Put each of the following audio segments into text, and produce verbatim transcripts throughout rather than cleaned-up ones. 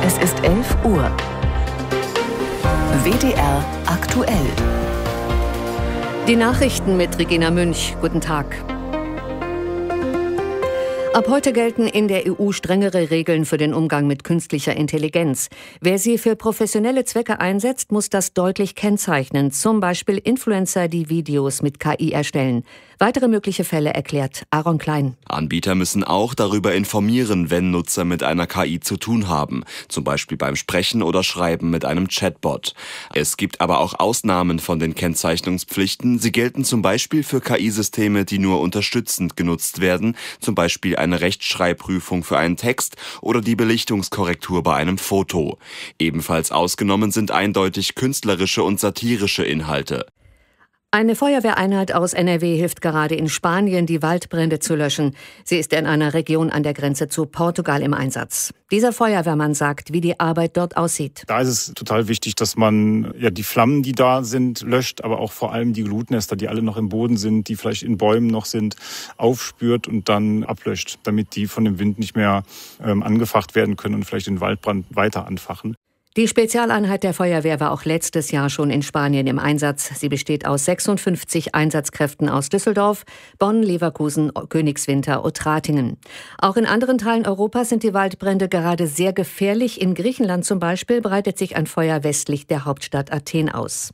Es ist elf Uhr. W D R aktuell. Die Nachrichten mit Regina Münch. Guten Tag. Ab heute gelten in der E U strengere Regeln für den Umgang mit künstlicher Intelligenz. Wer sie für professionelle Zwecke einsetzt, muss das deutlich kennzeichnen. Zum Beispiel Influencer, die Videos mit K I erstellen. Weitere mögliche Fälle erklärt Aaron Klein. Anbieter müssen auch darüber informieren, wenn Nutzer mit einer K I zu tun haben. Zum Beispiel beim Sprechen oder Schreiben mit einem Chatbot. Es gibt aber auch Ausnahmen von den Kennzeichnungspflichten. Sie gelten zum Beispiel für K I-Systeme, die nur unterstützend genutzt werden. Zum Beispiel eine Rechtschreibprüfung für einen Text oder die Belichtungskorrektur bei einem Foto. Ebenfalls ausgenommen sind eindeutig künstlerische und satirische Inhalte. Eine Feuerwehreinheit aus N R W hilft gerade in Spanien, die Waldbrände zu löschen. Sie ist in einer Region an der Grenze zu Portugal im Einsatz. Dieser Feuerwehrmann sagt, wie die Arbeit dort aussieht. Da ist es total wichtig, dass man ja die Flammen, die da sind, löscht, aber auch vor allem die Glutnester, die alle noch im Boden sind, die vielleicht in Bäumen noch sind, aufspürt und dann ablöscht, damit die von dem Wind nicht mehr ähm, angefacht werden können und vielleicht den Waldbrand weiter anfachen. Die Spezialeinheit der Feuerwehr war auch letztes Jahr schon in Spanien im Einsatz. Sie besteht aus sechsundfünfzig Einsatzkräften aus Düsseldorf, Bonn, Leverkusen, Königswinter, Ottratingen. Auch in anderen Teilen Europas sind die Waldbrände gerade sehr gefährlich. In Griechenland zum Beispiel breitet sich ein Feuer westlich der Hauptstadt Athen aus.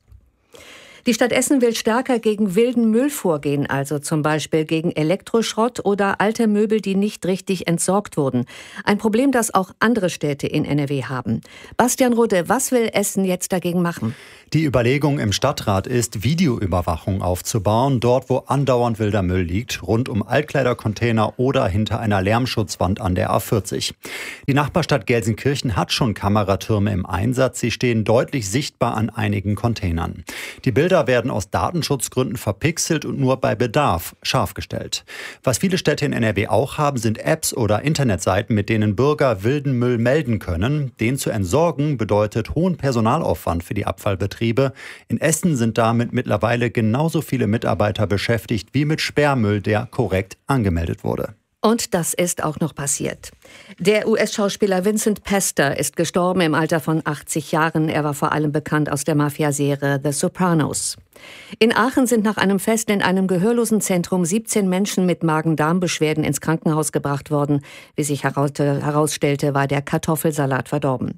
Die Stadt Essen will stärker gegen wilden Müll vorgehen, also zum Beispiel gegen Elektroschrott oder alte Möbel, die nicht richtig entsorgt wurden. Ein Problem, das auch andere Städte in N R W haben. Bastian Rode, was will Essen jetzt dagegen machen? Die Überlegung im Stadtrat ist, Videoüberwachung aufzubauen, dort wo andauernd wilder Müll liegt, rund um Altkleidercontainer oder hinter einer Lärmschutzwand an der A vierzig. Die Nachbarstadt Gelsenkirchen hat schon Kameratürme im Einsatz. Sie stehen deutlich sichtbar an einigen Containern. Die Bilder werden aus Datenschutzgründen verpixelt und nur bei Bedarf scharf gestellt. Was viele Städte in N R W auch haben, sind Apps oder Internetseiten, mit denen Bürger wilden Müll melden können. Den zu entsorgen bedeutet hohen Personalaufwand für die Abfallbetriebe. In Essen sind damit mittlerweile genauso viele Mitarbeiter beschäftigt wie mit Sperrmüll, der korrekt angemeldet wurde. Und das ist auch noch passiert. Der U S-Schauspieler Vincent Pester ist gestorben im Alter von achtzig Jahren. Er war vor allem bekannt aus der Mafia-Serie The Sopranos. In Aachen sind nach einem Fest in einem Gehörlosenzentrum siebzehn Menschen mit Magen-Darm-Beschwerden ins Krankenhaus gebracht worden. Wie sich herausstellte, war der Kartoffelsalat verdorben.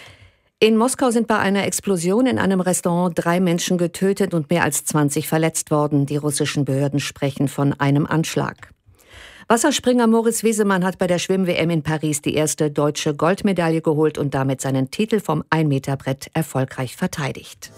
In Moskau sind bei einer Explosion in einem Restaurant drei Menschen getötet und mehr als zwanzig verletzt worden. Die russischen Behörden sprechen von einem Anschlag. Wasserspringer Moritz Wiesemann hat bei der Schwimm-W M in Paris die erste deutsche Goldmedaille geholt und damit seinen Titel vom ein Meter Brett erfolgreich verteidigt.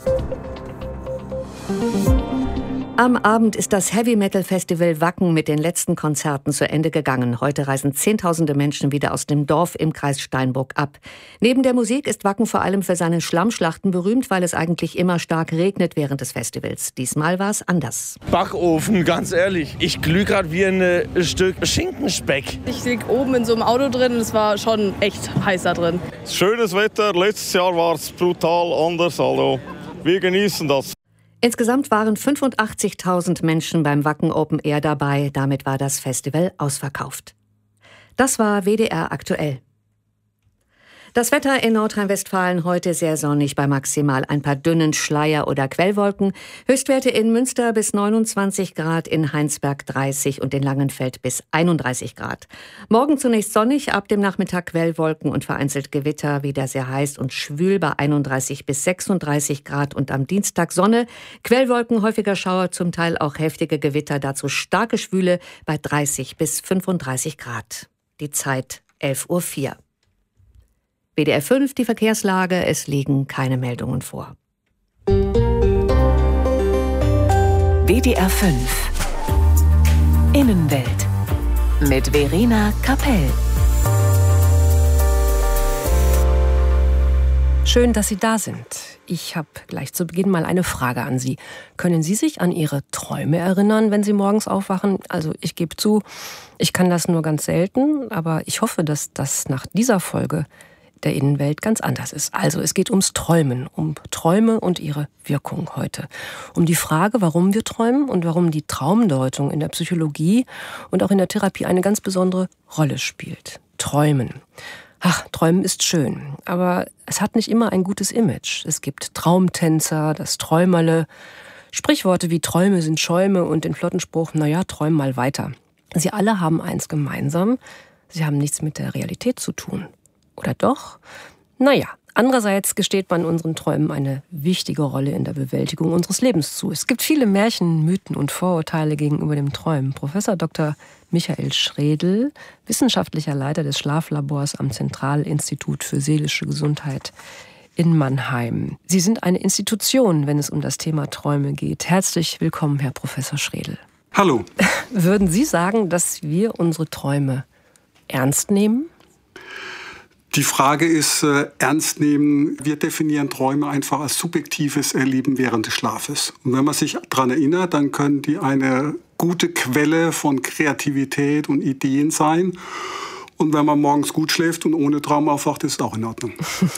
Am Abend ist das Heavy-Metal-Festival Wacken mit den letzten Konzerten zu Ende gegangen. Heute reisen Zehntausende Menschen wieder aus dem Dorf im Kreis Steinburg ab. Neben der Musik ist Wacken vor allem für seine Schlammschlachten berühmt, weil es eigentlich immer stark regnet während des Festivals. Diesmal war es anders. Backofen, ganz ehrlich. Ich glühe gerade wie ein äh, Stück Schinkenspeck. Ich lieg oben in so einem Auto drin und es war schon echt heiß da drin. Schönes Wetter. Letztes Jahr war es brutal anders. Also wir genießen das. Insgesamt waren fünfundachtzigtausend Menschen beim Wacken Open Air dabei. Damit war das Festival ausverkauft. Das war W D R aktuell. Das Wetter in Nordrhein-Westfalen heute sehr sonnig bei maximal ein paar dünnen Schleier- oder Quellwolken. Höchstwerte in Münster bis neunundzwanzig Grad, in Heinsberg dreißig und in Langenfeld bis einunddreißig Grad. Morgen zunächst sonnig, ab dem Nachmittag Quellwolken und vereinzelt Gewitter, wieder sehr heiß und schwül bei einunddreißig bis sechsunddreißig Grad und am Dienstag Sonne. Quellwolken, häufiger Schauer, zum Teil auch heftige Gewitter, dazu starke Schwüle bei dreißig bis fünfunddreißig Grad. Die Zeit elf Uhr vier. W D R fünf, die Verkehrslage, es liegen keine Meldungen vor. W D R fünf Innenwelt mit Verena Kapell. Schön, dass Sie da sind. Ich habe gleich zu Beginn mal eine Frage an Sie. Können Sie sich an Ihre Träume erinnern, wenn Sie morgens aufwachen? Also ich gebe zu, ich kann das nur ganz selten, aber ich hoffe, dass das nach dieser Folge der Innenwelt ganz anders ist. Also es geht ums Träumen, um Träume und ihre Wirkung heute. Um die Frage, warum wir träumen und warum die Traumdeutung in der Psychologie und auch in der Therapie eine ganz besondere Rolle spielt. Träumen. Ach, Träumen ist schön, aber es hat nicht immer ein gutes Image. Es gibt Traumtänzer, das Träumerle, Sprichworte wie Träume sind Schäume und den flotten Spruch, naja, träum mal weiter. Sie alle haben eins gemeinsam, sie haben nichts mit der Realität zu tun. Oder doch? Naja, andererseits gesteht man unseren Träumen eine wichtige Rolle in der Bewältigung unseres Lebens zu. Es gibt viele Märchen, Mythen und Vorurteile gegenüber dem Träumen. Professor Doktor Michael Schredl, wissenschaftlicher Leiter des Schlaflabors am Zentralinstitut für seelische Gesundheit in Mannheim. Sie sind eine Institution, wenn es um das Thema Träume geht. Herzlich willkommen, Herr Professor Schredl. Hallo. Würden Sie sagen, dass wir unsere Träume ernst nehmen? Die Frage ist, äh, ernst nehmen. Wir definieren Träume einfach als subjektives Erleben während des Schlafes. Und wenn man sich daran erinnert, dann können die eine gute Quelle von Kreativität und Ideen sein. Und wenn man morgens gut schläft und ohne Traum aufwacht, ist es auch in Ordnung.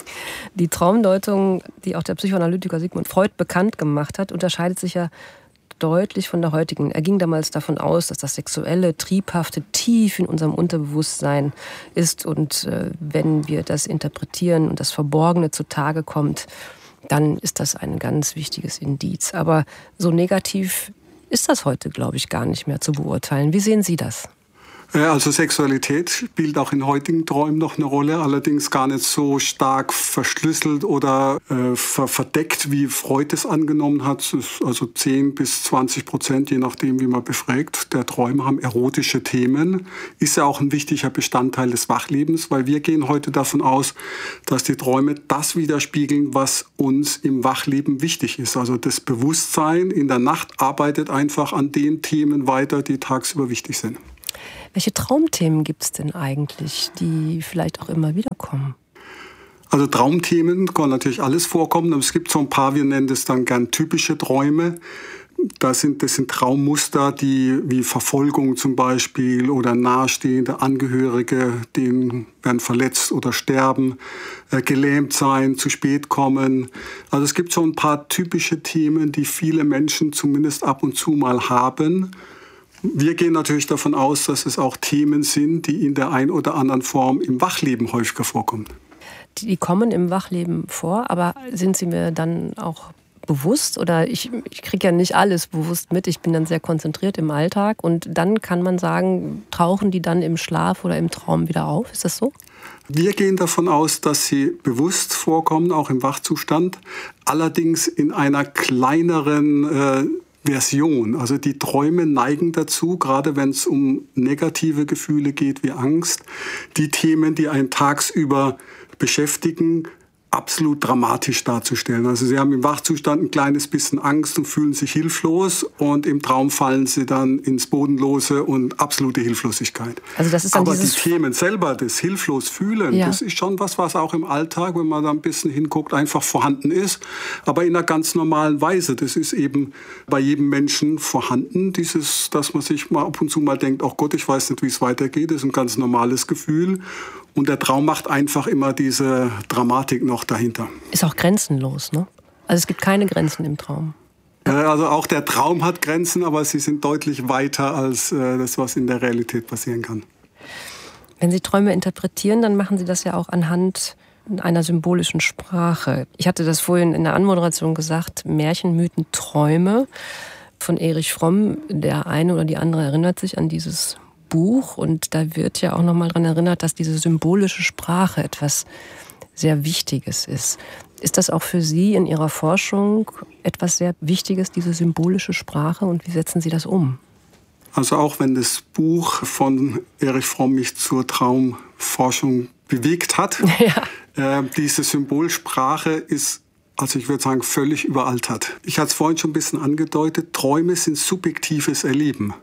Die Traumdeutung, die auch der Psychoanalytiker Sigmund Freud bekannt gemacht hat, unterscheidet sich ja deutlich von der heutigen. Er ging damals davon aus, dass das Sexuelle, Triebhafte tief in unserem Unterbewusstsein ist. Und äh, wenn wir das interpretieren und das Verborgene zutage kommt, dann ist das ein ganz wichtiges Indiz. Aber so negativ ist das heute, glaube ich, gar nicht mehr zu beurteilen. Wie sehen Sie das? Also Sexualität spielt auch in heutigen Träumen noch eine Rolle, allerdings gar nicht so stark verschlüsselt oder äh, verdeckt, wie Freud es angenommen hat. Also zehn bis zwanzig Prozent, je nachdem, wie man befragt, der Träume haben erotische Themen. Ist ja auch ein wichtiger Bestandteil des Wachlebens, weil wir gehen heute davon aus, dass die Träume das widerspiegeln, was uns im Wachleben wichtig ist. Also das Bewusstsein in der Nacht arbeitet einfach an den Themen weiter, die tagsüber wichtig sind. Welche Traumthemen gibt es denn eigentlich, die vielleicht auch immer wieder kommen? Also Traumthemen kann natürlich alles vorkommen, aber es gibt so ein paar, wir nennen das dann gern typische Träume. Das sind, das sind Traummuster, die wie Verfolgung zum Beispiel oder nahestehende Angehörige, denen werden verletzt oder sterben, äh, gelähmt sein, zu spät kommen. Also es gibt so ein paar typische Themen, die viele Menschen zumindest ab und zu mal haben. Wir gehen natürlich davon aus, dass es auch Themen sind, die in der ein oder anderen Form im Wachleben häufiger vorkommen. Die kommen im Wachleben vor, aber sind sie mir dann auch bewusst? Oder ich, ich kriege ja nicht alles bewusst mit, ich bin dann sehr konzentriert im Alltag und dann kann man sagen, tauchen die dann im Schlaf oder im Traum wieder auf? Ist das so? Wir gehen davon aus, dass sie bewusst vorkommen, auch im Wachzustand, allerdings in einer kleineren äh, Version. Also die Träume neigen dazu, gerade wenn es um negative Gefühle geht wie Angst, die Themen, die einen tagsüber beschäftigen, absolut dramatisch darzustellen. Also sie haben im Wachzustand ein kleines bisschen Angst und fühlen sich hilflos und im Traum fallen sie dann ins Bodenlose und absolute Hilflosigkeit. Also das ist dann Aber die dieses Themen selber, das Hilflos-Fühlen, ja. Das ist schon was, was auch im Alltag, wenn man da ein bisschen hinguckt, einfach vorhanden ist. Aber in einer ganz normalen Weise. Das ist eben bei jedem Menschen vorhanden, dieses, dass man sich mal ab und zu mal denkt, oh Gott, ich weiß nicht, wie es weitergeht. Das ist ein ganz normales Gefühl. Und der Traum macht einfach immer diese Dramatik noch dahinter. Ist auch grenzenlos, ne? Also es gibt keine Grenzen im Traum. Also auch der Traum hat Grenzen, aber sie sind deutlich weiter als äh, das, was in der Realität passieren kann. Wenn Sie Träume interpretieren, dann machen Sie das ja auch anhand einer symbolischen Sprache. Ich hatte das vorhin in der Anmoderation gesagt, Märchen, Mythen, Träume von Erich Fromm. Der eine oder die andere erinnert sich an dieses Buch und da wird ja auch noch mal daran erinnert, dass diese symbolische Sprache etwas sehr Wichtiges ist. Ist das auch für Sie in Ihrer Forschung etwas sehr Wichtiges, diese symbolische Sprache, und wie setzen Sie das um? Also auch wenn das Buch von Erich Fromm mich zur Traumforschung bewegt hat, ja. äh, diese Symbolsprache ist, also ich würde sagen, völlig überaltert. Ich hatte es vorhin schon ein bisschen angedeutet, Träume sind subjektives Erleben.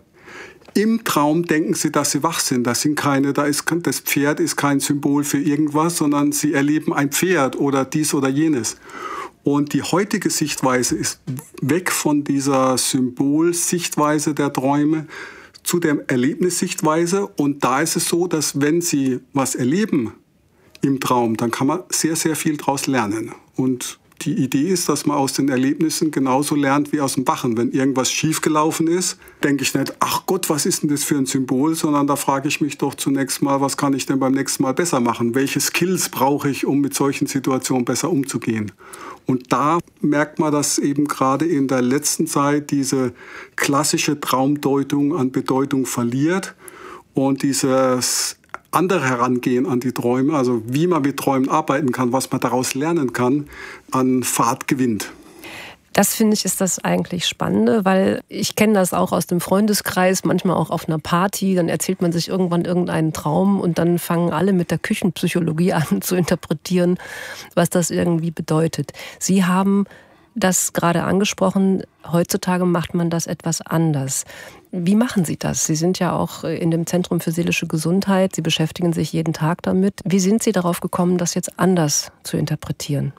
Im Traum denken sie, dass sie wach sind. Das sind keine, da ist, das Pferd ist kein Symbol für irgendwas, sondern sie erleben ein Pferd oder dies oder jenes. Und die heutige Sichtweise ist weg von dieser Symbolsichtweise der Träume zu der Erlebnissichtweise. Und da ist es so, dass wenn Sie was erleben im Traum, dann kann man sehr, sehr viel daraus lernen. Und die Idee ist, dass man aus den Erlebnissen genauso lernt wie aus dem Wachen. Wenn irgendwas schiefgelaufen ist, denke ich nicht, ach Gott, was ist denn das für ein Symbol, sondern da frage ich mich doch zunächst mal, was kann ich denn beim nächsten Mal besser machen? Welche Skills brauche ich, um mit solchen Situationen besser umzugehen? Und da merkt man, dass eben gerade in der letzten Zeit diese klassische Traumdeutung an Bedeutung verliert und dieses andere Herangehen an die Träume, also wie man mit Träumen arbeiten kann, was man daraus lernen kann, an Fahrt gewinnt. Das finde ich ist das eigentlich Spannende, weil ich kenne das auch aus dem Freundeskreis, manchmal auch auf einer Party, dann erzählt man sich irgendwann irgendeinen Traum und dann fangen alle mit der Küchenpsychologie an zu interpretieren, was das irgendwie bedeutet. Sie haben das gerade angesprochen, heutzutage macht man das etwas anders. Wie machen Sie das? Sie sind ja auch in dem Zentrum für seelische Gesundheit, Sie beschäftigen sich jeden Tag damit. Wie sind Sie darauf gekommen, das jetzt anders zu interpretieren?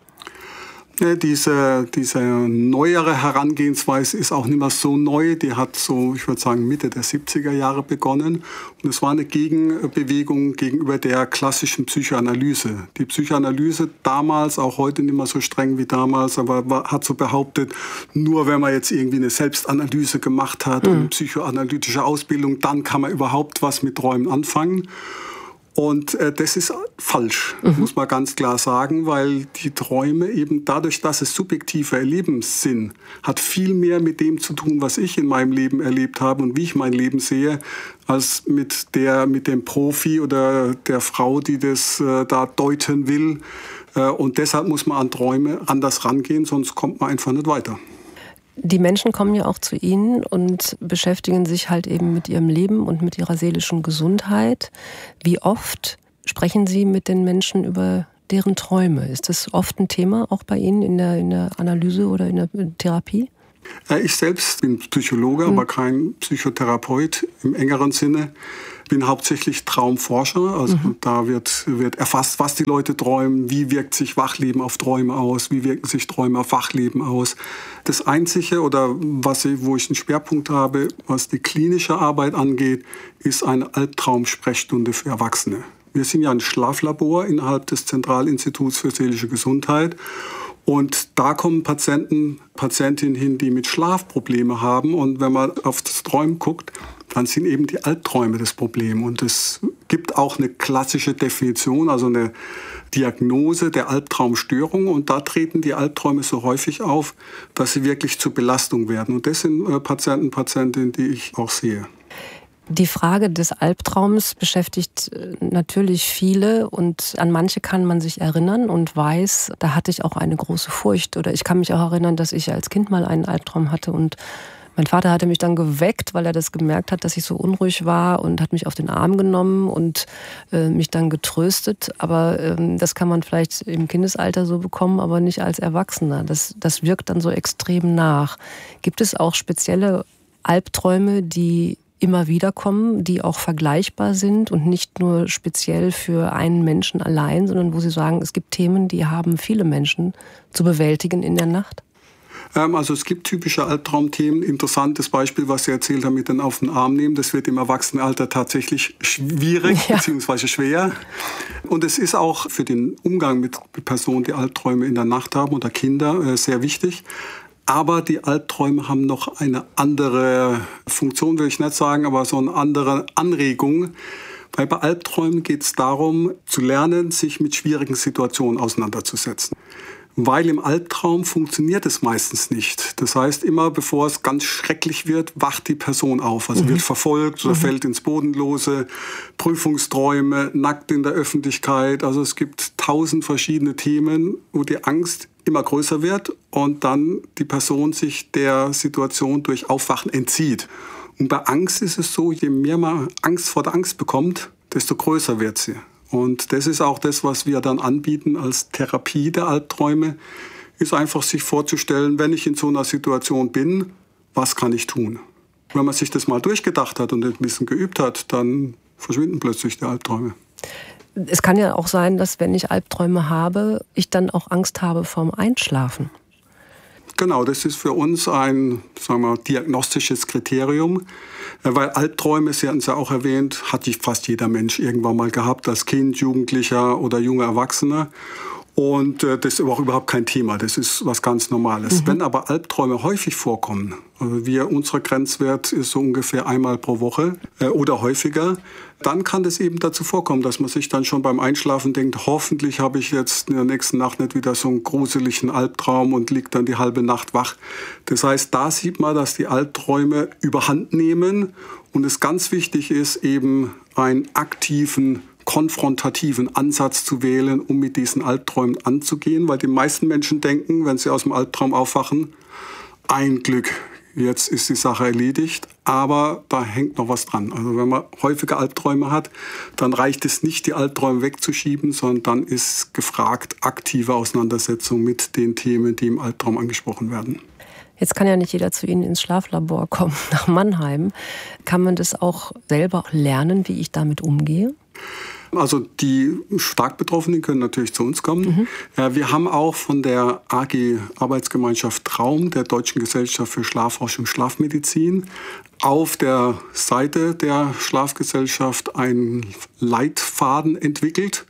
Diese, diese neuere Herangehensweise ist auch nicht mehr so neu. Die hat so, ich würde sagen, Mitte der siebziger Jahre begonnen. Und es war eine Gegenbewegung gegenüber der klassischen Psychoanalyse. Die Psychoanalyse damals, auch heute nicht mehr so streng wie damals, aber war, hat so behauptet, nur wenn man jetzt irgendwie eine Selbstanalyse gemacht hat, mhm. und eine psychoanalytische Ausbildung, dann kann man überhaupt was mit Träumen anfangen. Und äh, das ist falsch, mhm. muss man ganz klar sagen, weil die Träume eben dadurch, dass es subjektive Erleben sind, hat viel mehr mit dem zu tun, was ich in meinem Leben erlebt habe und wie ich mein Leben sehe, als mit der, mit dem Profi oder der Frau, die das äh, da deuten will. Äh, und deshalb muss man an Träume anders rangehen, sonst kommt man einfach nicht weiter. Die Menschen kommen ja auch zu Ihnen und beschäftigen sich halt eben mit ihrem Leben und mit ihrer seelischen Gesundheit. Wie oft sprechen Sie mit den Menschen über deren Träume? Ist das oft ein Thema, auch bei Ihnen in der, in der Analyse oder in der Therapie? Ich selbst bin Psychologe, mhm. aber kein Psychotherapeut im engeren Sinne. Ich bin hauptsächlich Traumforscher, also mhm. da wird, wird erfasst, was die Leute träumen, wie wirkt sich Wachleben auf Träume aus, wie wirken sich Träume auf Wachleben aus. Das Einzige, oder was ich, wo ich einen Schwerpunkt habe, was die klinische Arbeit angeht, ist eine Albtraumsprechstunde für Erwachsene. Wir sind ja ein Schlaflabor innerhalb des Zentralinstituts für seelische Gesundheit. Und da kommen Patienten, Patientinnen hin, die mit Schlafprobleme haben. Und wenn man auf das Träumen guckt, dann sind eben die Albträume das Problem. Und es gibt auch eine klassische Definition, also eine Diagnose der Albtraumstörung. Und da treten die Albträume so häufig auf, dass sie wirklich zur Belastung werden. Und das sind Patienten, Patientinnen, die ich auch sehe. Die Frage des Albtraums beschäftigt natürlich viele und an manche kann man sich erinnern und weiß, da hatte ich auch eine große Furcht. Oder ich kann mich auch erinnern, dass ich als Kind mal einen Albtraum hatte und mein Vater hatte mich dann geweckt, weil er das gemerkt hat, dass ich so unruhig war und hat mich auf den Arm genommen und äh, mich dann getröstet. Aber ähm, das kann man vielleicht im Kindesalter so bekommen, aber nicht als Erwachsener. Das, das wirkt dann so extrem nach. Gibt es auch spezielle Albträume, die immer wieder kommen, die auch vergleichbar sind und nicht nur speziell für einen Menschen allein, sondern wo Sie sagen, es gibt Themen, die haben viele Menschen zu bewältigen in der Nacht? Ähm, also es gibt typische Albtraumthemen. Interessantes Beispiel, was Sie erzählt haben mit den auf den Arm nehmen. Das wird im Erwachsenenalter tatsächlich schwierig ja. bzw. schwer. Und es ist auch für den Umgang mit Personen, die Albträume in der Nacht haben oder Kinder, äh, sehr wichtig. Aber die Albträume haben noch eine andere Funktion, will ich nicht sagen, aber so eine andere Anregung. Weil bei Albträumen geht es darum, zu lernen, sich mit schwierigen Situationen auseinanderzusetzen. Weil im Albtraum funktioniert es meistens nicht. Das heißt, immer bevor es ganz schrecklich wird, wacht die Person auf. Also mhm. wird verfolgt oder mhm. fällt ins Bodenlose, Prüfungsträume, nackt in der Öffentlichkeit. Also es gibt tausend verschiedene Themen, wo die Angst immer größer wird und dann die Person sich der Situation durch Aufwachen entzieht. Und bei Angst ist es so, je mehr man Angst vor der Angst bekommt, desto größer wird sie. Und das ist auch das, was wir dann anbieten als Therapie der Albträume, ist einfach sich vorzustellen, wenn ich in so einer Situation bin, was kann ich tun? Wenn man sich das mal durchgedacht hat und ein bisschen geübt hat, dann verschwinden plötzlich die Albträume. Es kann ja auch sein, dass wenn ich Albträume habe, ich dann auch Angst habe vorm Einschlafen. Genau, das ist für uns ein, sagen wir, diagnostisches Kriterium, weil Albträume, Sie hatten es ja auch erwähnt, hat fast jeder Mensch irgendwann mal gehabt, als Kind, Jugendlicher oder junger Erwachsener. Und äh, das ist aber auch überhaupt kein Thema, das ist was ganz Normales. Mhm. Wenn aber Albträume häufig vorkommen, also wir, unser Grenzwert ist so ungefähr einmal pro Woche äh, oder häufiger, dann kann das eben dazu vorkommen, dass man sich dann schon beim Einschlafen denkt, hoffentlich habe ich jetzt in der nächsten Nacht nicht wieder so einen gruseligen Albtraum und liegt dann die halbe Nacht wach. Das heißt, da sieht man, dass die Albträume überhand nehmen und es ganz wichtig ist, eben einen aktiven, konfrontativen Ansatz zu wählen, um mit diesen Albträumen anzugehen, weil die meisten Menschen denken, wenn sie aus dem Albtraum aufwachen, ein Glück, jetzt ist die Sache erledigt, aber da hängt noch was dran. Also wenn man häufige Albträume hat, dann reicht es nicht, die Albträume wegzuschieben, sondern dann ist gefragt aktive Auseinandersetzung mit den Themen, die im Albtraum angesprochen werden. Jetzt kann ja nicht jeder zu Ihnen ins Schlaflabor kommen, nach Mannheim. Kann man das auch selber lernen, wie ich damit umgehe? Also die stark Betroffenen können natürlich zu uns kommen. Mhm. Wir haben auch von der A G Arbeitsgemeinschaft Traum, der Deutschen Gesellschaft für Schlafforschung und Schlafmedizin, auf der Seite der Schlafgesellschaft einen Leitfaden entwickelt,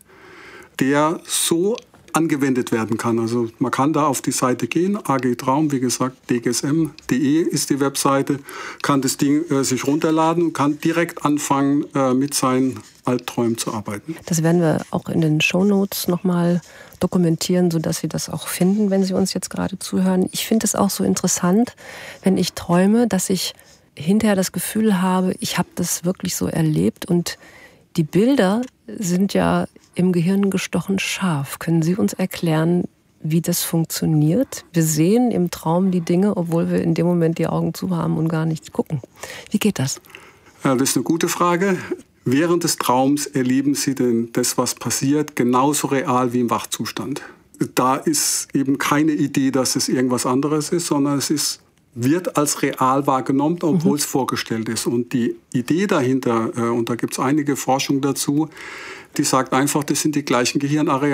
der so angewendet werden kann. Also man kann da auf die Seite gehen, A G Traum, wie gesagt, d g s m punkt d e ist die Webseite, kann das Ding äh, sich runterladen und kann direkt anfangen, äh, mit seinen Albträumen zu arbeiten. Das werden wir auch in den Shownotes nochmal dokumentieren, sodass Sie das auch finden, wenn Sie uns jetzt gerade zuhören. Ich finde es auch so interessant, wenn ich träume, dass ich hinterher das Gefühl habe, ich habe das wirklich so erlebt und die Bilder sind ja im Gehirn gestochen scharf. Können Sie uns erklären, wie das funktioniert? Wir sehen im Traum die Dinge, obwohl wir in dem Moment die Augen zu haben und gar nicht gucken. Wie geht das? Ja, das ist eine gute Frage. Während des Traums erleben Sie denn das, was passiert, genauso real wie im Wachzustand. Da ist eben keine Idee, dass es irgendwas anderes ist, sondern es ist wird als real wahrgenommen, obwohl es mhm. vorgestellt ist. Und die Idee dahinter, äh, und da gibt es einige Forschung dazu, die sagt einfach, das sind die gleichen Gehirnareale